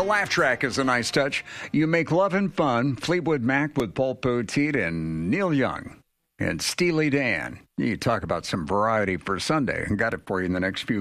The laugh track is a nice touch. You make love and fun. Fleetwood Mac with Paul Poteet and Neil Young and Steely Dan. You talk about some variety for Sunday. I got it for you in the next few